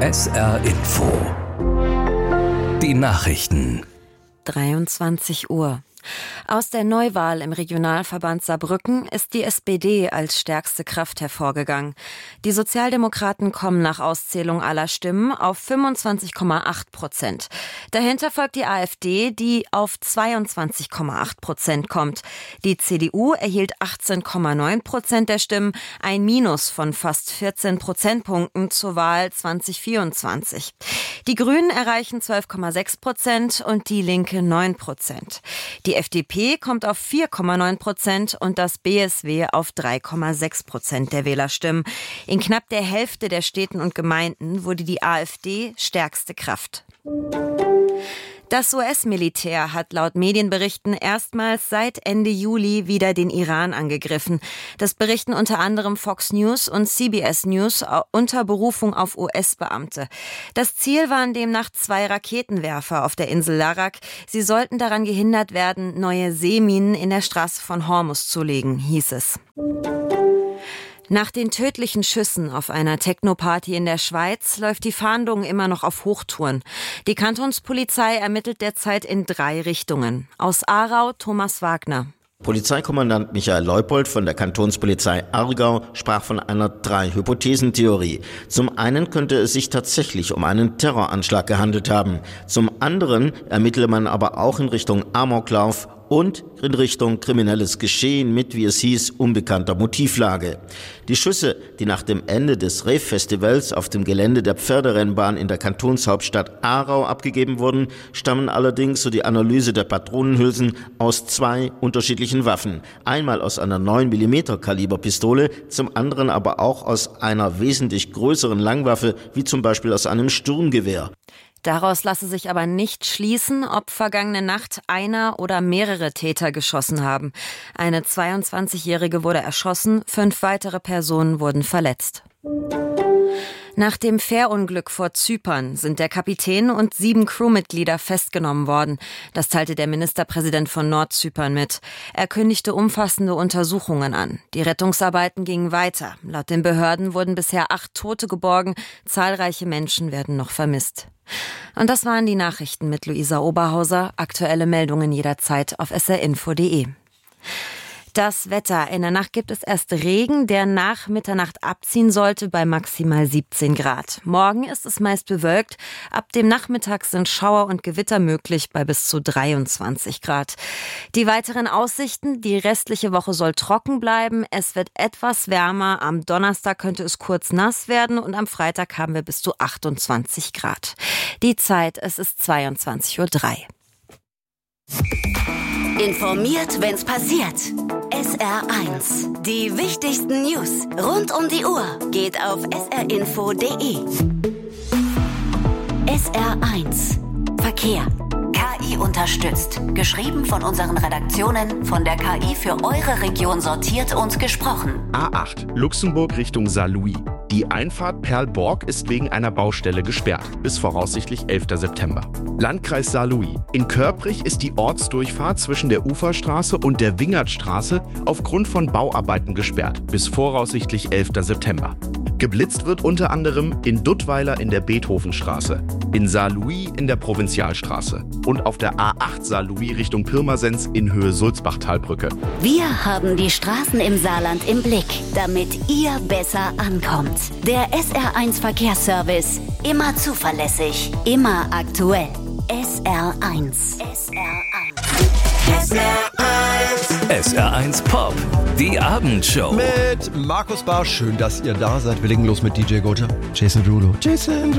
SR Info. Die Nachrichten. 23 Uhr. Aus der Neuwahl im Regionalverband Saarbrücken ist die SPD als stärkste Kraft hervorgegangen. Die Sozialdemokraten kommen nach Auszählung aller Stimmen auf 25,8%. Dahinter folgt die AfD, die auf 22,8% kommt. Die CDU erhielt 18,9% der Stimmen, ein Minus von fast 14 Prozentpunkten zur Wahl 2024. Die Grünen erreichen 12,6% und die Linke 9%. Die FDP kommt auf 4,9% und das BSW auf 3,6% der Wählerstimmen. In knapp der Hälfte der Städten und Gemeinden wurde die AfD stärkste Kraft. Das US-Militär hat laut Medienberichten erstmals seit Ende Juli wieder den Iran angegriffen. Das berichten unter anderem Fox News und CBS News unter Berufung auf US-Beamte. Das Ziel waren demnach 2 Raketenwerfer auf der Insel Larak. Sie sollten daran gehindert werden, neue Seeminen in der Straße von Hormuz zu legen, hieß es. Nach den tödlichen Schüssen auf einer Techno-Party in der Schweiz läuft die Fahndung immer noch auf Hochtouren. Die Kantonspolizei ermittelt derzeit in 3 Richtungen. Aus Aarau Thomas Wagner. Polizeikommandant Michael Leupold von der Kantonspolizei Aargau sprach von einer 3-Hypothesen-Theorie. Zum einen könnte es sich tatsächlich um einen Terroranschlag gehandelt haben. Zum anderen ermittele man aber auch in Richtung Amoklauf und in Richtung kriminelles Geschehen mit, wie es hieß, unbekannter Motivlage. Die Schüsse, die nach dem Ende des Rave-Festivals auf dem Gelände der Pferderennbahn in der Kantonshauptstadt Aarau abgegeben wurden, stammen allerdings, so die Analyse der Patronenhülsen, aus 2 unterschiedlichen Waffen. Einmal aus einer 9mm Kaliberpistole, zum anderen aber auch aus einer wesentlich größeren Langwaffe, wie zum Beispiel aus einem Sturmgewehr. Daraus lasse sich aber nicht schließen, ob vergangene Nacht einer oder mehrere Täter geschossen haben. Eine 22-Jährige wurde erschossen, 5 weitere Personen wurden verletzt. Nach dem Fährunglück vor Zypern sind der Kapitän und 7 Crewmitglieder festgenommen worden. Das teilte der Ministerpräsident von Nordzypern mit. Er kündigte umfassende Untersuchungen an. Die Rettungsarbeiten gingen weiter. Laut den Behörden wurden bisher 8 Tote geborgen. Zahlreiche Menschen werden noch vermisst. Und das waren die Nachrichten mit Luisa Oberhauser. Aktuelle Meldungen jederzeit auf srinfo.de. Das Wetter. In der Nacht gibt es erst Regen, der nach Mitternacht abziehen sollte bei maximal 17 Grad. Morgen ist es meist bewölkt. Ab dem Nachmittag sind Schauer und Gewitter möglich bei bis zu 23 Grad. Die weiteren Aussichten. Die restliche Woche soll trocken bleiben. Es wird etwas wärmer. Am Donnerstag könnte es kurz nass werden und am Freitag haben wir bis zu 28 Grad. Die Zeit, es ist 22:03 Uhr. Informiert, wenn's passiert. SR1. Die wichtigsten News rund um die Uhr geht auf srinfo.de. SR1. Verkehr. KI unterstützt. Geschrieben von unseren Redaktionen, von der KI für eure Region sortiert und gesprochen. A8, Luxemburg Richtung Saarlouis. Die Einfahrt Perl-Borg ist wegen einer Baustelle gesperrt, bis voraussichtlich 11. September. Landkreis Saarlouis. In Körprich ist die Ortsdurchfahrt zwischen der Uferstraße und der Wingertstraße aufgrund von Bauarbeiten gesperrt, bis voraussichtlich 11. September. Geblitzt wird unter anderem in Duttweiler in der Beethovenstraße, in Saarlouis in der Provinzialstraße und auf der A8 Saarlouis Richtung Pirmasens in Höhe Sulzbachtalbrücke. Wir haben die Straßen im Saarland im Blick, damit ihr besser ankommt. Der SR1 Verkehrsservice. Immer zuverlässig, immer aktuell. SR1. SR1 Pop. Die Abendshow. Mit Markus Barsch. Schön, dass ihr da seid. Wir legen los mit DJ Gotcha. Jason Derulo.